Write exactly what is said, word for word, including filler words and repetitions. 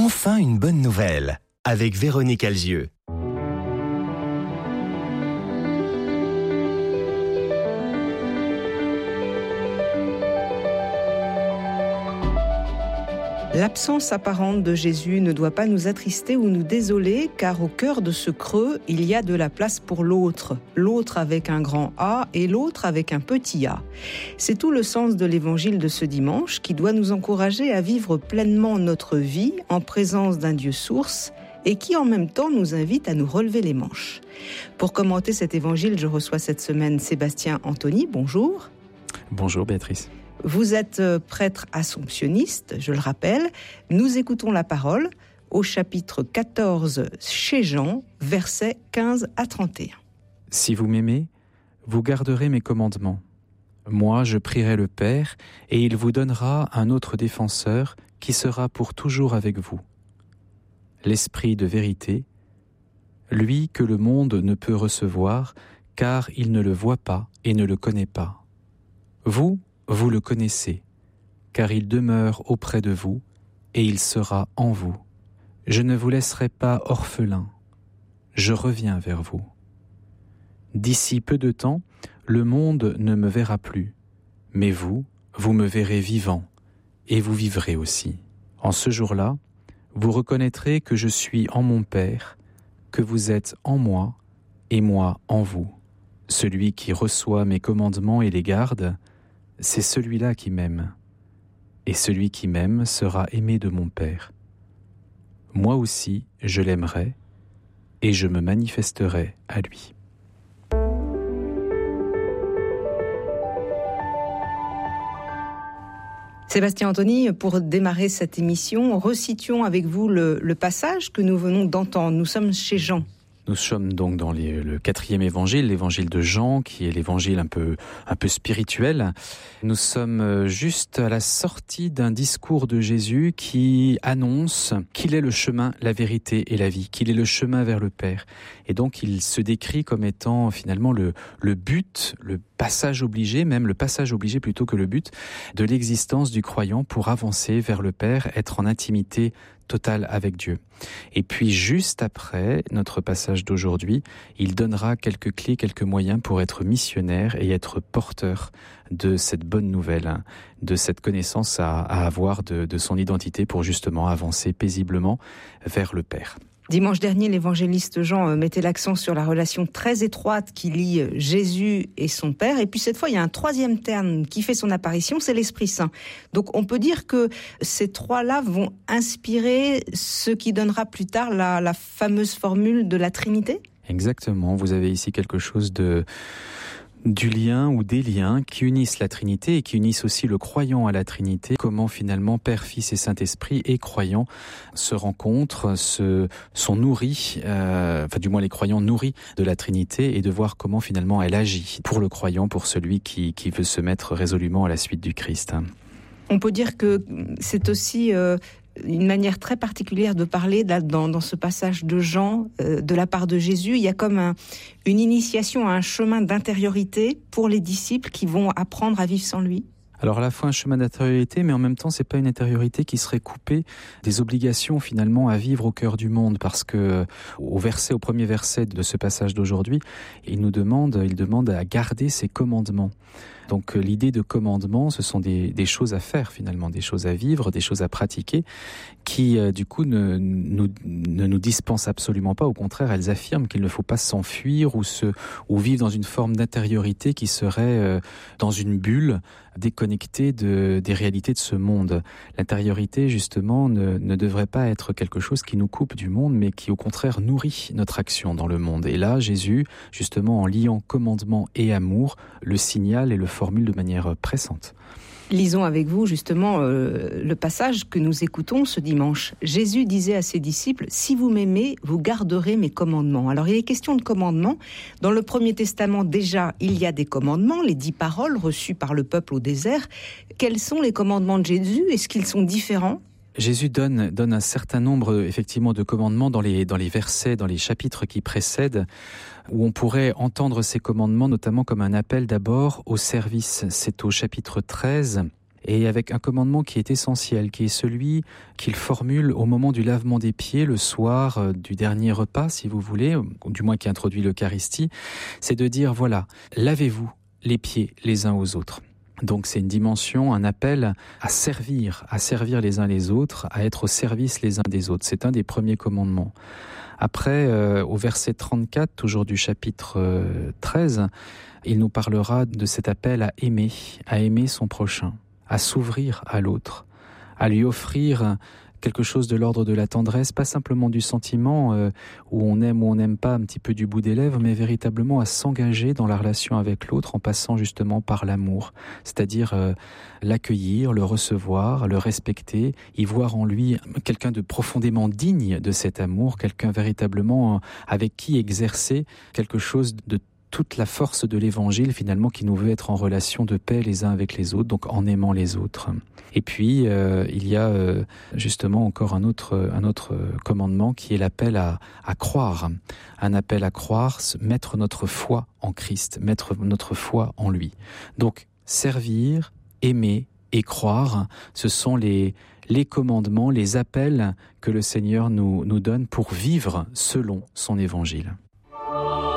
Enfin une bonne nouvelle avec Véronique Alzieux. L'absence apparente de Jésus ne doit pas nous attrister ou nous désoler, car au cœur de ce creux, il y a de la place pour l'autre. L'autre avec un grand A et l'autre avec un petit a. C'est tout le sens de l'évangile de ce dimanche qui doit nous encourager à vivre pleinement notre vie en présence d'un Dieu source et qui en même temps nous invite à nous relever les manches. Pour commenter cet évangile, je reçois cette semaine Sébastien Anthony. Bonjour. Bonjour Béatrice. Vous êtes prêtre assomptionniste, je le rappelle. Nous écoutons la parole au chapitre quatorze chez Jean, versets quinze à trente et un. Si vous m'aimez, vous garderez mes commandements. Moi, je prierai le Père, et il vous donnera un autre défenseur qui sera pour toujours avec vous. L'Esprit de vérité, lui que le monde ne peut recevoir, car il ne le voit pas et ne le connaît pas. Vous, vous le connaissez, car il demeure auprès de vous et il sera en vous. Je ne vous laisserai pas orphelin, je reviens vers vous. D'ici peu de temps, le monde ne me verra plus, mais vous, vous me verrez vivant, et vous vivrez aussi. En ce jour-là, vous reconnaîtrez que je suis en mon Père, que vous êtes en moi, et moi en vous. Celui qui reçoit mes commandements et les garde, c'est celui-là qui m'aime, et celui qui m'aime sera aimé de mon Père. Moi aussi, je l'aimerai, et je me manifesterai à lui. Sébastien Anthony, pour démarrer cette émission, resituons avec vous le, le passage que nous venons d'entendre. Nous sommes chez Jean. Nous sommes donc dans les, le quatrième évangile, l'évangile de Jean, qui est l'évangile un peu, un peu spirituel. Nous sommes juste à la sortie d'un discours de Jésus qui annonce qu'il est le chemin, la vérité et la vie, qu'il est le chemin vers le Père. Et donc il se décrit comme étant finalement le, le but, le passage obligé, même le passage obligé plutôt que le but, de l'existence du croyant pour avancer vers le Père, être en intimité totale avec Dieu. Et puis juste après notre passage d'aujourd'hui, il donnera quelques clés, quelques moyens pour être missionnaire et être porteur de cette bonne nouvelle, de cette connaissance à, à avoir de, de son identité pour justement avancer paisiblement vers le Père. Dimanche dernier, l'évangéliste Jean mettait l'accent sur la relation très étroite qui lie Jésus et son Père. Et puis cette fois, il y a un troisième terme qui fait son apparition, c'est l'Esprit Saint. Donc on peut dire que ces trois-là vont inspirer ce qui donnera plus tard la, la fameuse formule de la Trinité ? Exactement, vous avez ici quelque chose de... du lien ou des liens qui unissent la Trinité et qui unissent aussi le croyant à la Trinité. Comment finalement Père, Fils et Saint-Esprit et croyants se rencontrent, se, sont nourris, euh, enfin du moins les croyants nourris de la Trinité, et de voir comment finalement elle agit pour le croyant, pour celui qui, qui veut se mettre résolument à la suite du Christ. On peut dire que c'est aussi... Euh une manière très particulière de parler dans, dans ce passage de Jean, euh, de la part de Jésus. Il y a comme un, une initiation à un chemin d'intériorité pour les disciples qui vont apprendre à vivre sans lui. Alors à la fois un chemin d'intériorité, mais en même temps c'est pas une intériorité qui serait coupée des obligations finalement à vivre au cœur du monde, parce que au verset, au premier verset de ce passage d'aujourd'hui, il nous demande, il demande à garder ses commandements. Donc l'idée de commandement, ce sont des, des choses à faire finalement, des choses à vivre, des choses à pratiquer, qui euh, du coup ne nous, ne nous dispensent absolument pas. Au contraire, elles affirment qu'il ne faut pas s'enfuir ou, se, ou vivre dans une forme d'intériorité qui serait euh, dans une bulle déconnectée de, des réalités de ce monde. L'intériorité, justement, ne, ne devrait pas être quelque chose qui nous coupe du monde, mais qui au contraire nourrit notre action dans le monde. Et là, Jésus, justement, en liant commandement et amour, le signale et le formule de manière pressante. Lisons avec vous justement euh, le passage que nous écoutons ce dimanche. Jésus disait à ses disciples « Si vous m'aimez, vous garderez mes commandements ». Alors il est question de commandements. Dans le Premier Testament déjà, il y a des commandements, les dix paroles reçues par le peuple au désert. Quels sont les commandements de Jésus ? Est-ce qu'ils sont différents ? Jésus donne, donne un certain nombre effectivement de commandements dans les, dans les versets, dans les chapitres qui précèdent, où on pourrait entendre ces commandements notamment comme un appel d'abord au service. C'est au chapitre treize et avec un commandement qui est essentiel, qui est celui qu'il formule au moment du lavement des pieds, le soir euh, du dernier repas, si vous voulez, ou du moins qui introduit l'Eucharistie, c'est de dire, voilà, lavez-vous les pieds les uns aux autres. Donc c'est une dimension, un appel à servir, à servir les uns les autres, à être au service les uns des autres. C'est un des premiers commandements. Après, euh, au verset trente-quatre, toujours du chapitre euh, treize, il nous parlera de cet appel à aimer, à aimer son prochain, à s'ouvrir à l'autre, à lui offrir quelque chose de l'ordre de la tendresse, pas simplement du sentiment euh, où on aime ou on n'aime pas, un petit peu du bout des lèvres, mais véritablement à s'engager dans la relation avec l'autre en passant justement par l'amour, c'est-à-dire euh, l'accueillir, le recevoir, le respecter, y voir en lui quelqu'un de profondément digne de cet amour, quelqu'un véritablement avec qui exercer quelque chose de toute la force de l'évangile finalement qui nous veut être en relation de paix les uns avec les autres, donc en aimant les autres. Et puis euh, il y a euh, justement encore un autre, un autre commandement qui est l'appel à, à croire, un appel à croire, mettre notre foi en Christ, mettre notre foi en lui. Donc servir, aimer et croire, ce sont les, les commandements, les appels que le Seigneur nous, nous donne pour vivre selon son évangile.